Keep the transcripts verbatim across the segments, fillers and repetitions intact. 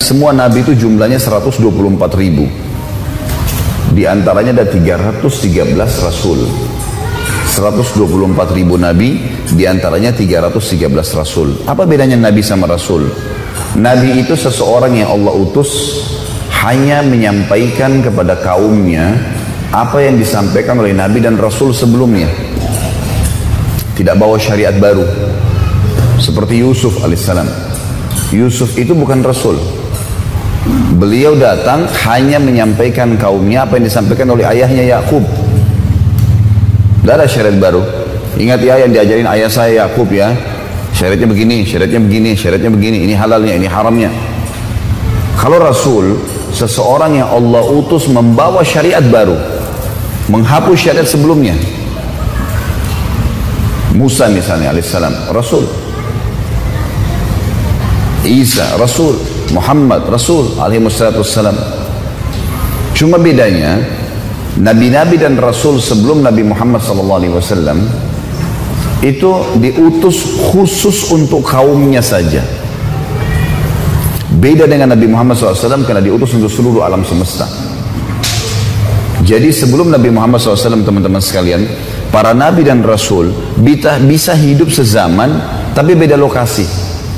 semua nabi itu jumlahnya seratus dua puluh empat ribu. Di antaranya ada tiga ratus tiga belas rasul. seratus dua puluh empat ribu nabi, di antaranya tiga ratus tiga belas rasul. Apa bedanya nabi sama rasul? Nabi itu seseorang yang Allah utus hanya menyampaikan kepada kaumnya apa yang disampaikan oleh nabi dan rasul sebelumnya. Tidak bawa syariat baru. Seperti Yusuf alaihissalam. Yusuf itu bukan rasul. Beliau datang hanya menyampaikan kaumnya apa yang disampaikan oleh ayahnya Yakub. Tidak ada syariat baru. Ingat ya yang diajarin ayah saya Yakub ya. Syariatnya begini, syariatnya begini, syariatnya begini. Ini halalnya, ini haramnya. Kalau Rasul, seseorang yang Allah utus membawa syariat baru. Menghapus syariat sebelumnya. Musa misalnya alaihissalam, Rasul. Isa, Rasul. Muhammad, Rasul alaihi wassalam. Cuma bedanya, nabi-nabi dan rasul sebelum Nabi Muhammad sallallahu alaihi wasallam itu diutus khusus untuk kaumnya saja. Beda dengan Nabi Muhammad sallallahu alaihi wasallam karena diutus untuk seluruh alam semesta. Jadi sebelum Nabi Muhammad sallallahu alaihi wasallam, teman-teman sekalian, para nabi dan rasul bisa hidup sezaman tapi beda lokasi.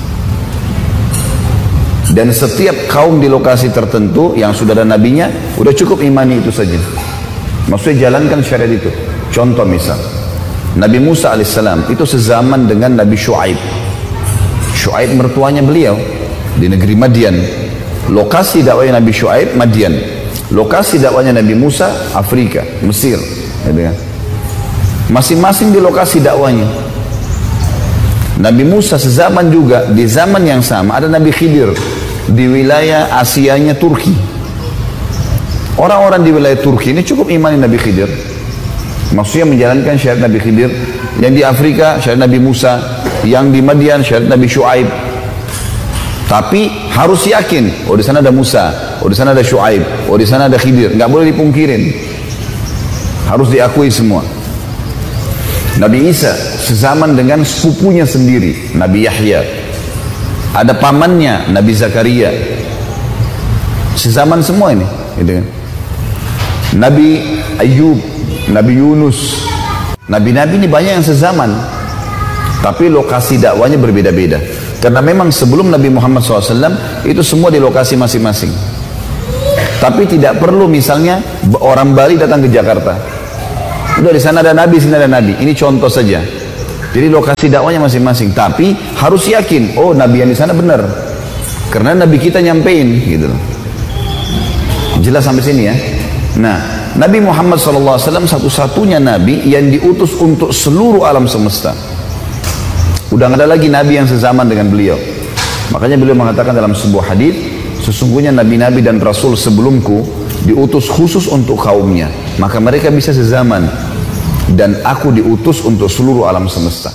Dan setiap kaum di lokasi tertentu yang sudah ada nabinya, udah cukup imani itu saja. Maksudnya jalankan syariat itu. Contoh misal, Nabi Musa alaihissalam itu sezaman dengan Nabi Shu'aib. Shu'aib mertuanya beliau di negeri Madian. Lokasi dakwahnya Nabi Shu'aib, Madian. Lokasi dakwahnya Nabi Musa, Afrika, Mesir. Masing-masing di lokasi dakwahnya. Nabi Musa sezaman juga, di zaman yang sama ada Nabi Khidir di wilayah Asianya Turki. Orang-orang di wilayah Turki ini cukup imani Nabi Khidir. Maksudnya menjalankan syariat Nabi Khidir. Yang di Afrika syariat Nabi Musa, yang di Madian syariat Nabi Shu'aib. Tapi harus yakin, oh di sana ada Musa, oh di sana ada Shu'aib, oh di sana ada Khidir. Nggak boleh dipungkirin. Harus diakui semua. Nabi Isa sezaman dengan sepupunya sendiri, Nabi Yahya. Ada pamannya, Nabi Zakaria. Sezaman semua ini, gitu kan? Nabi Ayub, Nabi Yunus. Nabi-nabi ini banyak yang sezaman. Tapi lokasi dakwanya berbeda-beda. Karena memang sebelum Nabi Muhammad shallallahu alaihi wasallam itu semua di lokasi masing-masing. Tapi tidak perlu misalnya orang Bali datang ke Jakarta. Udah di sana ada nabi, sini ada nabi. Ini contoh saja. Jadi lokasi dakwanya masing-masing. Tapi harus yakin, oh nabi yang di sana benar. Karena nabi kita nyampein, gitu. Jelas sampai sini ya. Nah, Nabi Muhammad shallallahu alaihi wasallam satu-satunya nabi yang diutus untuk seluruh alam semesta. Udah nggak ada lagi nabi yang sezaman dengan beliau. Makanya beliau mengatakan dalam sebuah hadis, sesungguhnya nabi-nabi dan rasul sebelumku diutus khusus untuk kaumnya, maka mereka bisa sezaman, dan aku diutus untuk seluruh alam semesta.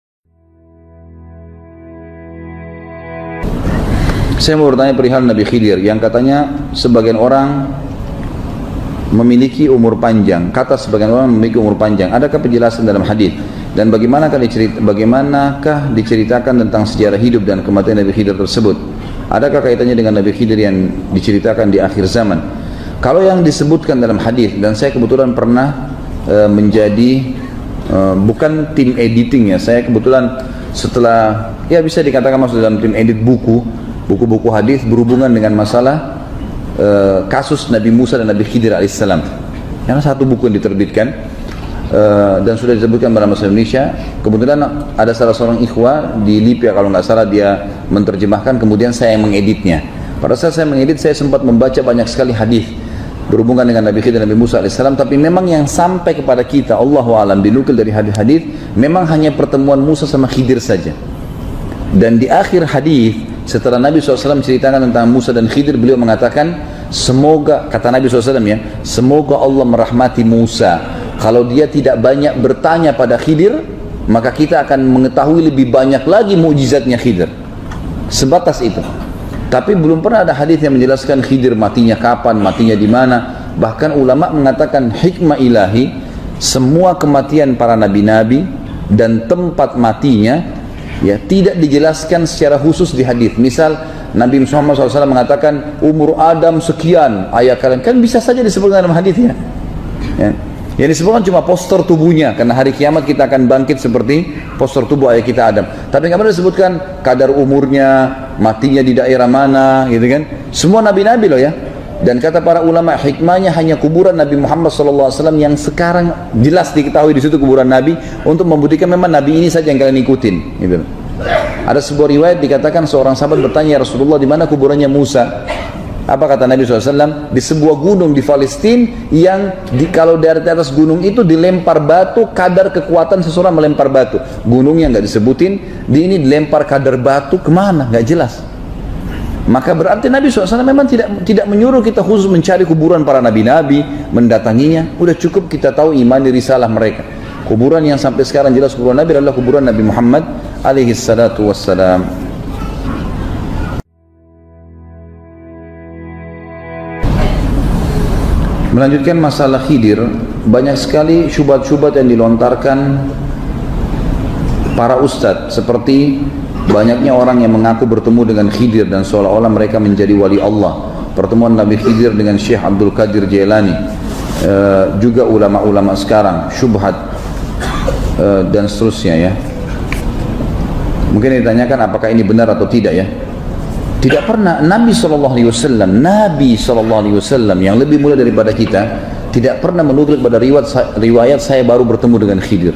Saya mau bertanya perihal Nabi Khidir yang katanya sebagian orang memiliki umur panjang. Kata sebagian orang memiliki umur panjang. Adakah penjelasan dalam hadis? Dan bagaimanakah, dicerit bagaimanakah diceritakan tentang sejarah hidup dan kematian Nabi Khidir tersebut? Adakah kaitannya dengan Nabi Khidir yang diceritakan di akhir zaman? Kalau yang disebutkan dalam hadis, dan saya kebetulan pernah e, menjadi e, bukan tim editing ya, saya kebetulan setelah ya bisa dikatakan masuk dalam tim edit buku, buku-buku hadis berhubungan dengan masalah e, kasus Nabi Musa dan Nabi Khidir alaihissalam. Yang satu buku yang diterbitkan e, dan sudah disebutkan dalam bahasa Indonesia. Kebetulan ada salah seorang ikhwah di Libya kalau nggak salah dia menerjemahkan, kemudian saya yang mengeditnya. Pada saat saya mengedit, saya sempat membaca banyak sekali hadis berhubungan dengan Nabi Khidir dan Nabi Musa alaihissalam, tapi memang yang sampai kepada kita, Allahu a'lam, dinukil dari hadis-hadis, memang hanya pertemuan Musa sama Khidir saja. Dan di akhir hadis, setelah Nabi shallallahu alaihi wasallam menceritakan tentang Musa dan Khidir, beliau mengatakan, semoga, kata Nabi shallallahu alaihi wasallam ya, semoga Allah merahmati Musa. Kalau dia tidak banyak bertanya pada Khidir, maka kita akan mengetahui lebih banyak lagi mukjizatnya Khidir. Sebatas itu. Tapi belum pernah ada hadis yang menjelaskan Khidir matinya kapan, matinya di mana. Bahkan ulama mengatakan hikmah ilahi, semua kematian para nabi-nabi dan tempat matinya ya tidak dijelaskan secara khusus di hadis. Misal Nabi Muhammad shallallahu alaihi wasallam mengatakan umur Adam sekian, ayah kalian kan bisa saja disebutkan dalam hadis ya. Ya. Yang disebutkan cuma postur tubuhnya, karena hari kiamat kita akan bangkit seperti postur tubuh ayah kita Adam. Tapi nggak pernah disebutkan kadar umurnya, matinya di daerah mana, gitu kan? Semua nabi-nabi loh ya. Dan kata para ulama, hikmahnya hanya kuburan Nabi Muhammad shallallahu alaihi wasallam yang sekarang jelas diketahui di situ kuburan Nabi, untuk membuktikan memang Nabi ini saja yang kalian ikutin. Gitu. Ada sebuah riwayat dikatakan seorang sahabat bertanya, ya Rasulullah, di mana kuburannya Musa? Apa kata Nabi shallallahu alaihi wasallam? Di sebuah gunung di Palestina yang di, kalau dari atas gunung itu dilempar batu, kadar kekuatan seseorang melempar batu. Gunungnya nggak disebutin, di ini dilempar kadar batu kemana? Nggak jelas. Maka berarti Nabi shallallahu alaihi wasallam memang tidak tidak menyuruh kita khusus mencari kuburan para nabi-nabi, mendatanginya. Udah cukup kita tahu iman di risalah mereka. Kuburan yang sampai sekarang jelas kuburan Nabi adalah kuburan Nabi Muhammad alaihi salatu wassalam. Melanjutkan masalah Khidir, banyak sekali syubhat-syubhat yang dilontarkan para ustadz, seperti banyaknya orang yang mengaku bertemu dengan Khidir dan seolah-olah mereka menjadi wali Allah. Pertemuan Nabi Khidir dengan Syekh Abdul Qadir Jailani, e, juga ulama-ulama sekarang, syubhat e, dan seterusnya ya. Mungkin ditanyakan apakah ini benar atau tidak ya. Tidak pernah Nabi shallallahu alaihi wasallam, Nabi shallallahu alaihi wasallam yang lebih mulia daripada kita, tidak pernah menukil pada riwayat, riwayat saya baru bertemu dengan Khidir.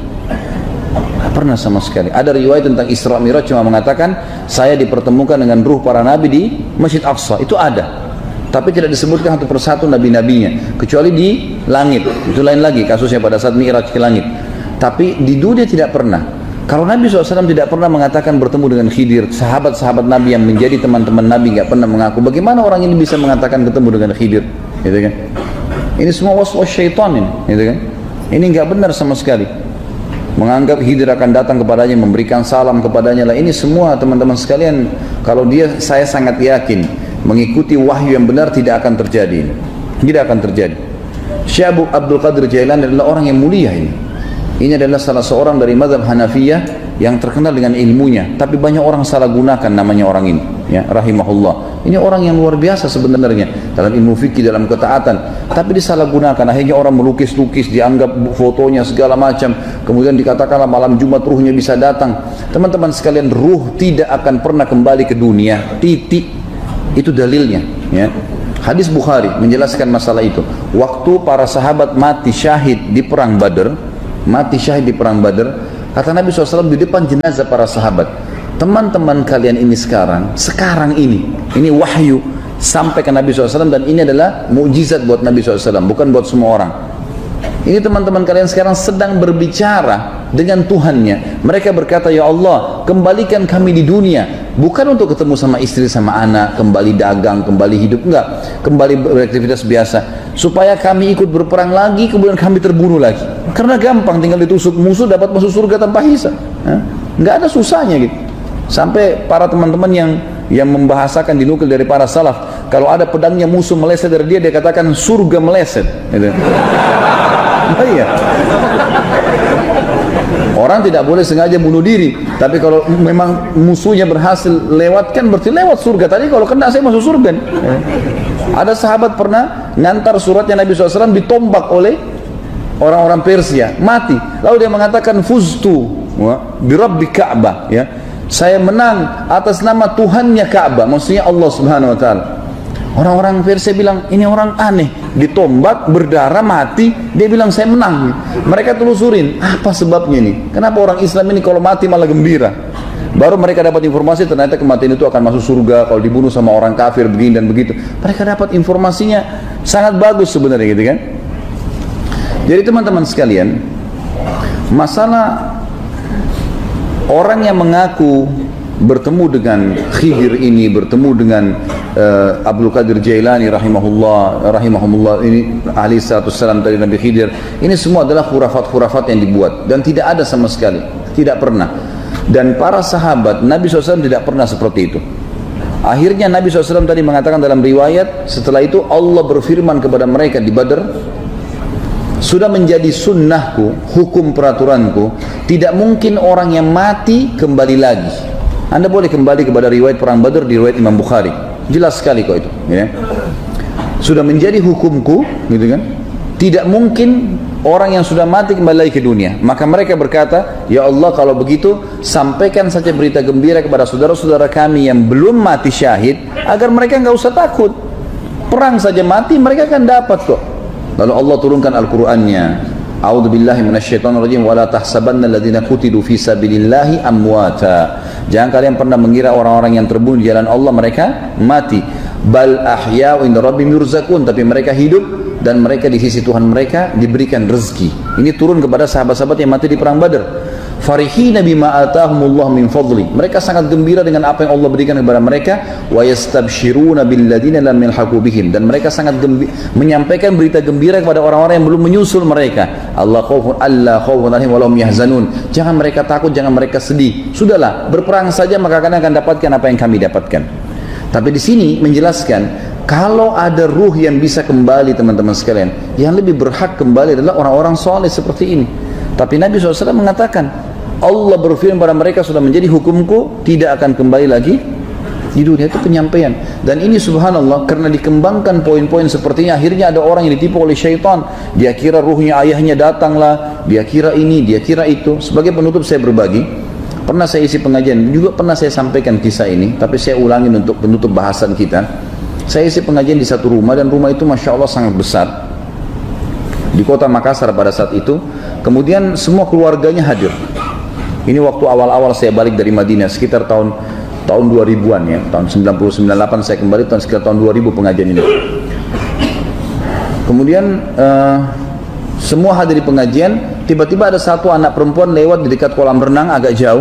Tidak pernah sama sekali. Ada riwayat tentang Isra Mi'raj cuma mengatakan saya dipertemukan dengan ruh para nabi di Masjid Aqsa. Itu ada. Tapi tidak disebutkan satu persatu nabi-nabinya, kecuali di langit. Itu lain lagi kasusnya pada saat Mi'raj ke langit. Tapi di dunia tidak pernah. Kalau Nabi shallallahu alaihi wasallam tidak pernah mengatakan bertemu dengan Khidir, sahabat-sahabat Nabi yang menjadi teman-teman Nabi nggak pernah mengaku, bagaimana orang ini bisa mengatakan ketemu dengan Khidir? Gitu kan? Ini semua waswas syaitan ini, gitu kan? Ini nggak benar sama sekali. Menganggap Khidir akan datang kepadanya, memberikan salam kepadanya lah. Ini semua teman-teman sekalian, kalau dia, saya sangat yakin mengikuti wahyu yang benar tidak akan terjadi. Tidak akan terjadi. Syekh Abdul Qadir Jailani adalah orang yang mulia ini. Ini adalah salah seorang dari mazhab Hanafiyah yang terkenal dengan ilmunya, tapi banyak orang salah gunakan namanya orang ini, ya, rahimahullah. Ini orang yang luar biasa sebenarnya dalam ilmu fikih, dalam ketaatan, tapi disalahgunakan. Akhirnya orang melukis-lukis, dianggap fotonya segala macam, kemudian dikatakanlah malam Jumat ruhnya bisa datang. Teman-teman sekalian, ruh tidak akan pernah kembali ke dunia, titik. Itu dalilnya, ya. Hadis Bukhari menjelaskan masalah itu. Waktu para sahabat mati syahid di perang Badar, mati syahid di perang Badar, kata Nabi shallallahu alaihi wasallam di depan jenazah para sahabat, teman-teman kalian ini sekarang, sekarang ini, ini wahyu sampai ke Nabi shallallahu alaihi wasallam, dan ini adalah mukjizat buat Nabi shallallahu alaihi wasallam, bukan buat semua orang. Ini teman-teman kalian sekarang sedang berbicara dengan Tuhannya. Mereka berkata, ya Allah, kembalikan kami di dunia, bukan untuk ketemu sama istri sama anak, kembali dagang, kembali hidup, enggak, kembali beraktivitas biasa, supaya kami ikut berperang lagi, kemudian kami terbunuh lagi. Karena gampang, tinggal ditusuk musuh dapat masuk surga tanpa hisab. Enggak ada susahnya gitu. Sampai para teman-teman yang yang membahasakan dinukil dari para salaf, kalau ada pedangnya musuh meleset dari dia, dia katakan surga meleset gitu. Oh iya. Orang tidak boleh sengaja bunuh diri, tapi kalau memang musuhnya berhasil lewatkan, berarti lewat surga. Tadi kalau kena saya masuk surga. Eh. Ada sahabat pernah ngantar suratnya Nabi shallallahu alaihi wasallam ditombak oleh orang-orang Persia, mati. Lalu dia mengatakan fuztu bi rabbi Ka'bah, ya. Saya menang atas nama Tuhannya Ka'bah, maksudnya Allah Subhanahu wa taala. Orang-orang Persia bilang, ini orang aneh, ditombak, berdarah, mati, dia bilang saya menang. Mereka telusurin, apa sebabnya nih? Kenapa orang Islam ini kalau mati malah gembira? Baru mereka dapat informasi ternyata kematian itu akan masuk surga kalau dibunuh sama orang kafir begini dan begitu. Mereka dapat informasinya sangat bagus sebenarnya, gitu kan? Jadi teman-teman sekalian, masalah orang yang mengaku bertemu dengan Khidir ini, bertemu dengan uh, Abdul Qadir Jailani rahimahullah, rahimahumullah ini alaihi salatu wassalam dari Nabi Khidir, ini semua adalah khurafat-khurafat yang dibuat dan tidak ada sama sekali, tidak pernah. Dan para sahabat Nabi shallallahu alaihi wasallam tidak pernah seperti itu. Akhirnya Nabi shallallahu alaihi wasallam tadi mengatakan dalam riwayat, setelah itu Allah berfirman kepada mereka di Badar, sudah menjadi sunnahku, hukum peraturanku, tidak mungkin orang yang mati kembali lagi. Anda boleh kembali kepada riwayat perang Badar di riwayat Imam Bukhari. Jelas sekali kok itu, ya. Sudah menjadi hukumku, gitu kan? Tidak mungkin orang yang sudah mati kembali lagi ke dunia. Maka mereka berkata, ya Allah kalau begitu sampaikan saja berita gembira kepada saudara-saudara kami yang belum mati syahid, agar mereka nggak usah takut. Perang saja mati mereka akan dapat kok. Lalu Allah turunkan Al-Qur'annya. A'udzu billahi minasyaitonir rajim wa la tahsabanna alladziina qutilu fi sabilillahi amwata. Jangan kalian pernah mengira orang-orang yang terbunuh di jalan Allah mereka mati. Bal ahya'u inda rabbihim yurzaqun, tapi mereka hidup dan mereka di sisi Tuhan mereka diberikan rezeki. Ini turun kepada sahabat-sahabat yang mati di perang Badar. Farihina bima atahumullah min fadli. Mereka sangat gembira dengan apa yang Allah berikan kepada mereka. Wa yastabshiruna billadzina lam yalhaqu bihim, dan mereka sangat menyampaikan berita gembira kepada orang-orang yang belum menyusul mereka. Allah khaufun alla khaufun alaihim wa lahum yahzanun. Jangan mereka takut, jangan mereka sedih. Sudahlah, berperang saja maka kalian akan dapatkan apa yang kami dapatkan. Tapi di sini menjelaskan, kalau ada ruh yang bisa kembali teman-teman sekalian, yang lebih berhak kembali adalah orang-orang soleh seperti ini. Tapi Nabi shallallahu alaihi wasallam mengatakan, Allah berfirman pada mereka sudah menjadi hukumku, tidak akan kembali lagi di dunia. Itu penyampaian. Dan ini subhanallah, karena dikembangkan poin-poin sepertinya, akhirnya ada orang yang ditipu oleh syaitan. Dia kira ruhnya ayahnya datanglah, dia kira ini, dia kira itu. Sebagai penutup saya berbagi, pernah saya isi pengajian, juga pernah saya sampaikan kisah ini, tapi saya ulangin untuk penutup bahasan kita. Saya isi pengajian di satu rumah, dan rumah itu Masya Allah sangat besar di kota Makassar pada saat itu. Kemudian semua keluarganya hadir. Ini waktu awal-awal saya balik dari Madinah, sekitar tahun tahun dua ribuan ya, tahun sembilan puluh sembilan delapan saya kembali, tahun sekitar tahun dua ribu pengajian ini. Kemudian uh, semua hadir di pengajian. Tiba-tiba ada satu anak perempuan lewat di dekat kolam renang agak jauh.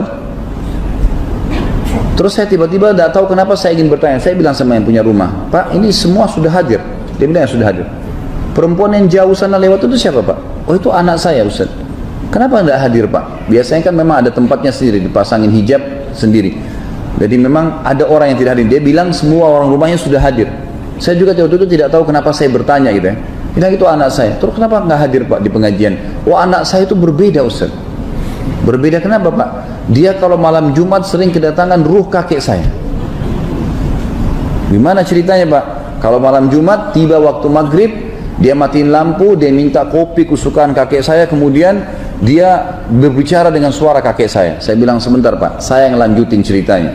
Terus saya tiba-tiba tidak tahu kenapa saya ingin bertanya. Saya bilang sama yang punya rumah, Pak, ini semua sudah hadir. Dia bilang ya sudah hadir. Perempuan yang jauh sana lewat itu siapa, Pak? Oh, itu anak saya, Ustaz. Kenapa tidak hadir, Pak? Biasanya kan memang ada tempatnya sendiri, dipasangin hijab sendiri. Jadi memang ada orang yang tidak hadir. Dia bilang semua orang rumahnya sudah hadir. Saya juga waktu itu tidak tahu kenapa saya bertanya gitu ya. Bilang itu anak saya. Terus kenapa nggak hadir, Pak, di pengajian? Oh, anak saya itu berbeda, Ustaz. Berbeda kenapa, Pak? Dia kalau malam Jumat sering kedatangan ruh kakek saya. Gimana ceritanya, Pak? Kalau malam Jumat tiba waktu maghrib, dia matiin lampu, dia minta kopi kesukaan kakek saya, kemudian dia berbicara dengan suara kakek saya. Saya bilang sebentar, Pak, saya yang lanjutin ceritanya.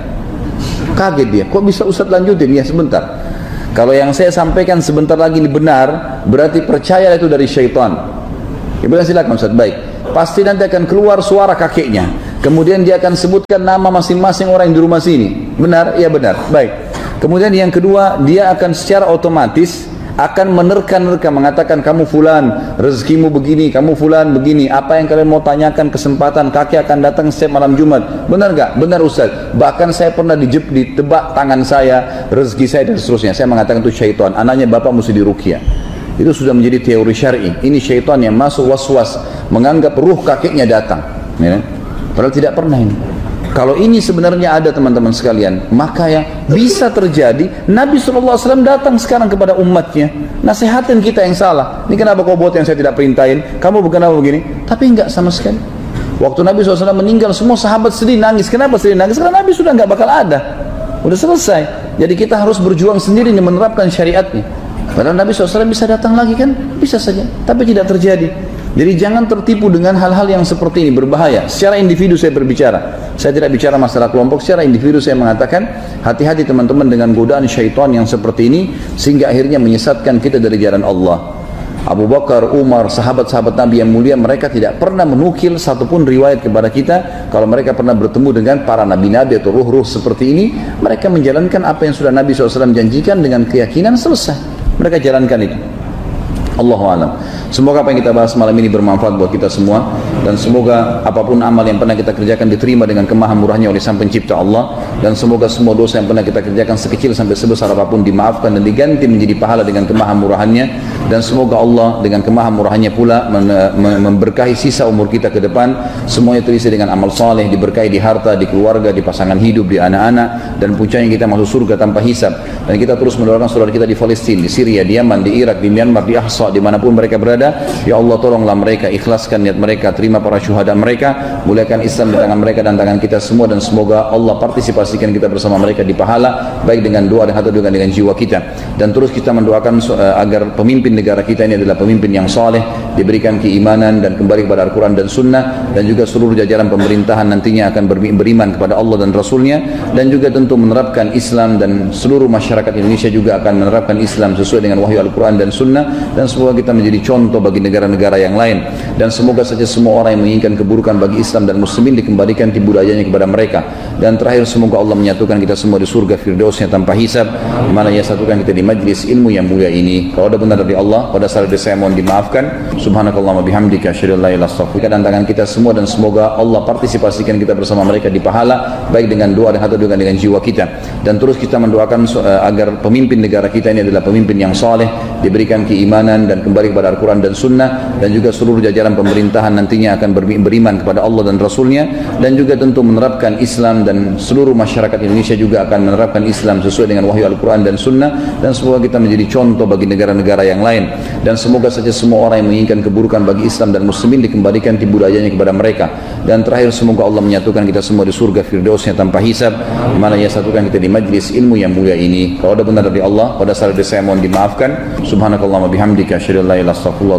Kaget dia, kok bisa Ustaz lanjutin? Ya sebentar. Kalau yang saya sampaikan sebentar lagi ini benar, berarti percaya itu dari syaitan. Dia bilang silakan Ustaz, baik. Pasti nanti akan keluar suara kakeknya. Kemudian dia akan sebutkan nama masing-masing orang yang di rumah sini. Benar? Iya benar. Baik. Kemudian yang kedua, dia akan secara otomatis akan menerka-nerka, mengatakan kamu fulan, rezekimu begini, kamu fulan begini, apa yang kalian mau tanyakan, kesempatan, kakek akan datang setiap malam Jumat. Benar gak? Benar Ustaz. Bahkan saya pernah dijep, ditebak tangan saya, rezeki saya dan seterusnya. Saya mengatakan itu syaitan, anaknya bapak mesti diruqyah. Itu sudah menjadi teori syar'i. Ini syaitan yang masuk was-was, menganggap ruh kakeknya datang, ya. Padahal tidak pernah ini. Kalau ini sebenarnya ada teman-teman sekalian, maka yang bisa terjadi, Nabi shallallahu alaihi wasallam datang sekarang kepada umatnya, nasihatin kita yang salah. Ini kenapa kau buat yang saya tidak perintahin? Kamu bukan apa begini? Tapi enggak sama sekali. Waktu Nabi shallallahu alaihi wasallam meninggal, semua sahabat sedih nangis. Kenapa sedih nangis? Karena Nabi sudah enggak bakal ada. Udah selesai. Jadi kita harus berjuang sendiri nih menerapkan syariatnya. Padahal Nabi shallallahu alaihi wasallam bisa datang lagi kan? Bisa saja. Tapi tidak terjadi. Jadi jangan tertipu dengan hal-hal yang seperti ini, berbahaya. Secara individu saya berbicara, saya tidak bicara masalah kelompok. Secara individu saya mengatakan, hati-hati teman-teman dengan godaan syaitan yang seperti ini, sehingga akhirnya menyesatkan kita dari jalan Allah. Abu Bakar, Umar, sahabat-sahabat Nabi yang mulia, mereka tidak pernah menukil satupun riwayat kepada kita kalau mereka pernah bertemu dengan para nabi-nabi atau ruh-ruh seperti ini. Mereka menjalankan apa yang sudah Nabi shallallahu alaihi wasallam janjikan dengan keyakinan, selesai. Mereka jalankan itu. Allahu a'lam. Semoga apa yang kita bahas malam ini bermanfaat buat kita semua, dan semoga apapun amal yang pernah kita kerjakan diterima dengan kemahamurahnya oleh Sang Pencipta Allah, dan semoga semua dosa yang pernah kita kerjakan sekecil sampai sebesar apapun dimaafkan dan diganti menjadi pahala dengan kemahamurahannya, dan semoga Allah dengan kemahamurahannya pula memberkahi sisa umur kita ke depan, semuanya terisi dengan amal saleh, diberkahi di harta, di keluarga, di pasangan hidup, di anak-anak, dan puncaknya kita masuk surga tanpa hisab. Dan kita terus mendoakan saudara kita di Palestina, di Syria, di Yaman, di Irak, di Myanmar, di Ahsa, dimanapun mereka berada. Ya Allah, tolonglah mereka, ikhlaskan niat mereka, terima terima para syuhada mereka, muliakan Islam di tangan mereka dan tangan kita semua, dan semoga Allah partisipasikan kita bersama mereka di pahala, baik dengan doa dan hati dengan, dengan jiwa kita. Dan terus kita mendoakan uh, agar pemimpin negara kita ini adalah pemimpin yang saleh, diberikan keimanan dan kembali kepada Al-Quran dan Sunnah, dan juga seluruh jajaran pemerintahan nantinya akan beriman kepada Allah dan Rasulnya, dan juga tentu menerapkan Islam, dan seluruh masyarakat Indonesia juga akan menerapkan Islam sesuai dengan wahyu Al-Quran dan Sunnah, dan semoga kita menjadi contoh bagi negara-negara yang lain. Dan semoga saja semua orang yang menginginkan keburukan bagi Islam dan Muslimin dikembalikan tipu dayanya kepada mereka. Dan terakhir, semoga Allah menyatukan kita semua di surga Firdausnya tanpa hisab, di mana Ia satukan kita di majlis ilmu yang mulia ini. Kalau ada benar dari Allah, pada saat ini saya mohon dimaafkan. Subhanakallahumma bihamdika asyhadu an la ilaha illa anta astaghfiruka, dan tangan kita semua, dan semoga Allah partisipasikan kita bersama mereka di pahala, baik dengan doa dan hati dengan, dengan jiwa kita. Dan terus kita mendoakan uh, agar pemimpin negara kita ini adalah pemimpin yang saleh, diberikan keimanan dan kembali kepada Al-Quran dan Sunnah, dan juga seluruh jajaran pemerintahan nantinya akan beriman kepada Allah dan Rasulnya, dan juga tentu menerapkan Islam, dan seluruh masyarakat Indonesia juga akan menerapkan Islam sesuai dengan wahyu Al-Quran dan Sunnah, dan semoga kita menjadi contoh bagi negara-negara yang lain. Dan semoga saja semua orang yang menginginkan keburukan bagi Islam dan Muslimin dikembalikan tipu dayanya kepada mereka. Dan terakhir, semoga Allah menyatukan kita semua di surga Firdausnya tanpa hisab, di mana Ia satukan kita di majlis ilmu yang mulia ini. Kalau ada benar dari Allah, pada saat ini saya mohon dimaafkan. Subhanakallahumma bihamdika asyhadu an la ilaha illa anta astaghfiruka.